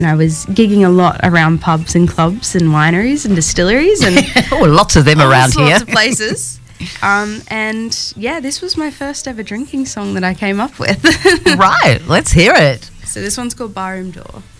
I was gigging a lot around pubs and clubs and wineries and distilleries and oh, lots of them around here. Lots of places. And yeah, this was my first ever drinking song that I came up with. Right, let's hear it. So this one's called Barroom Door.